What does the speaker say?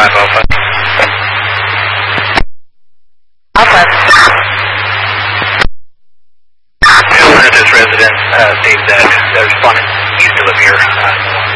Alpha. Alpha. Gentleman at this residence states that the respondent used to live here.